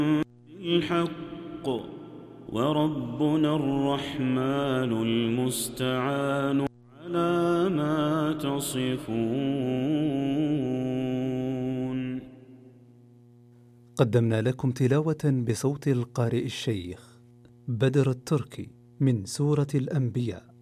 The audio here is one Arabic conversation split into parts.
الحق وربنا الرحمن المستعان على ما تصفون. قدمنا لكم تلاوة بصوت القارئ الشيخ بدر التركي من سورة الأنبياء.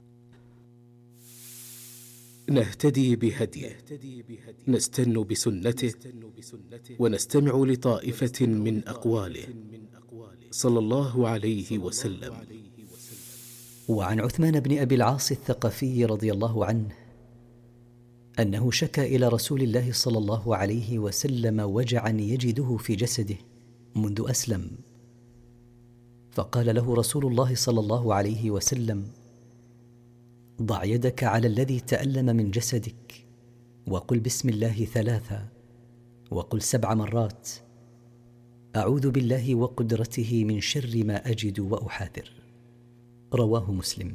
نهتدي بهديه، نستن بسنته، ونستمع لطائفة من أقواله صلى الله عليه وسلم. وعن عثمان بن أبي العاص الثقفي رضي الله عنه أنه شكى إلى رسول الله صلى الله عليه وسلم وجعا يجده في جسده منذ أسلم، فقال له رسول الله صلى الله عليه وسلم: ضع يدك على الذي تألم من جسدك، وقل بسم الله 3، وقل 7 مرات: أعوذ بالله وقدرته من شر ما أجد وأحاذر. رواه مسلم.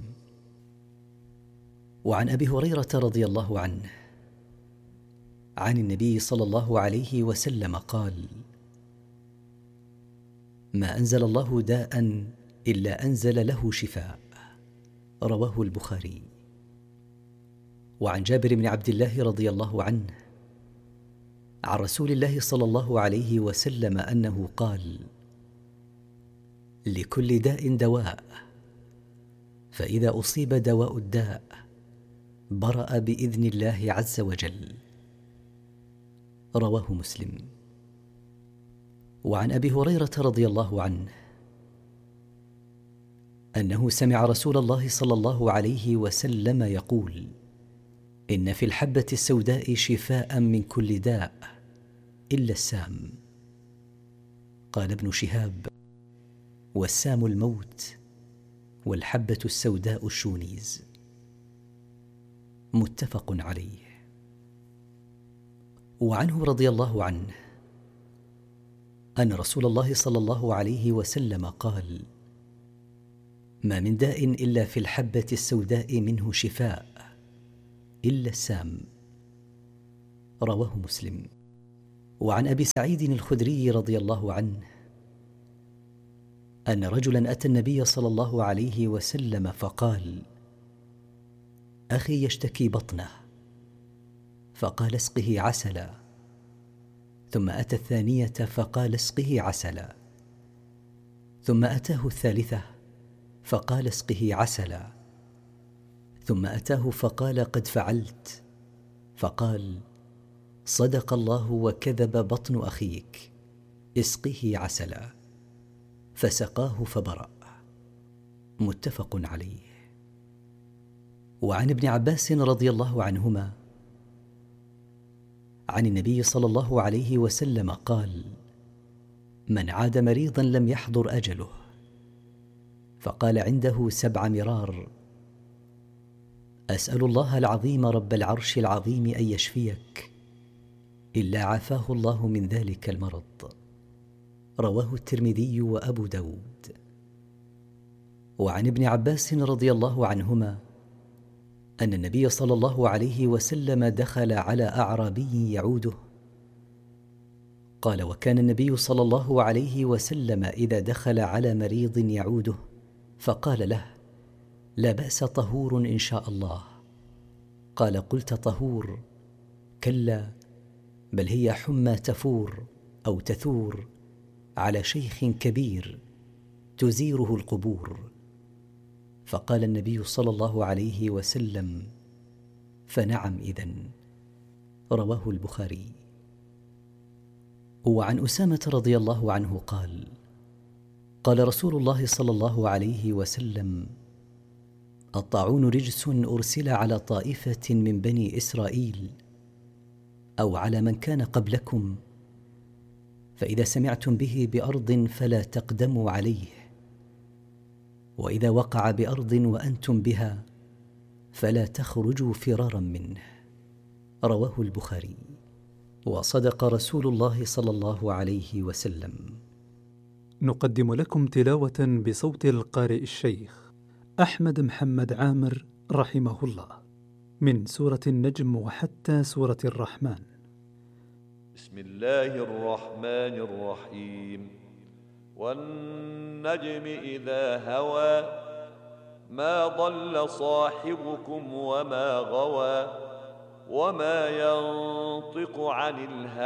وعن أبي هريرة رضي الله عنه عن النبي صلى الله عليه وسلم قال: ما أنزل الله داء إلا أنزل له شفاء. رواه البخاري. وعن جابر بن عبد الله رضي الله عنه عن رسول الله صلى الله عليه وسلم أنه قال: لكل داء دواء، فإذا أصيب دواء الداء برأ بإذن الله عز وجل. رواه مسلم. وعن أبي هريرة رضي الله عنه أنه سمع رسول الله صلى الله عليه وسلم يقول: إن في الحبة السوداء شفاء من كل داء إلا السام. قال ابن شهاب: والسام الموت، والحبة السوداء الشونيز. متفق عليه. وعنه رضي الله عنه أن رسول الله صلى الله عليه وسلم قال: ما من داء إلا في الحبة السوداء منه شفاء إلا السام. رواه مسلم. وعن أبي سعيد الخدري رضي الله عنه أن رجلا أتى النبي صلى الله عليه وسلم فقال: أخي يشتكي بطنه، فقال: اسقه عسلا. ثم أتى الثانية فقال: اسقه عسلا. ثم أتاه الثالثة فقال: اسقه عسلا. ثم أتاه فقال: قد فعلت. فقال: صدق الله وكذب بطن أخيك، اسقه عسلا. فسقاه فبرأ. متفق عليه. وعن ابن عباس رضي الله عنهما عن النبي صلى الله عليه وسلم قال: من عاد مريضا لم يحضر أجله، فقال عنده 7 مرار: أسأل الله العظيم رب العرش العظيم أن يشفيك، إلا عافاه الله من ذلك المرض. رواه الترمذي وأبو داود. وعن ابن عباس رضي الله عنهما أن النبي صلى الله عليه وسلم دخل على أعرابي يعوده. قال: وكان النبي صلى الله عليه وسلم إذا دخل على مريض يعوده فقال له: لا بأس، طهور إن شاء الله. قال: قلت طهور؟ كلا، بل هي حمى تفور أو تثور على شيخ كبير تزيره القبور. فقال النبي صلى الله عليه وسلم: فنعم إذن. رواه البخاري. وعن أسامة رضي الله عنه قال: قال رسول الله صلى الله عليه وسلم: الطاعون رجس أرسل على طائفة من بني إسرائيل أو على من كان قبلكم، فإذا سمعتم به بأرض فلا تقدموا عليه، وإذا وقع بأرض وأنتم بها فلا تخرجوا فرارا منه. رواه البخاري. وصدق رسول الله صلى الله عليه وسلم. نقدم لكم تلاوة بصوت القارئ الشيخ أحمد محمد عامر رحمه الله من سورة النجم وحتى سورة الرحمن. بسم الله الرحمن الرحيم. والنجم إذا هوى ما ضل صاحبكم وما غوى وما ينطق عن الهوى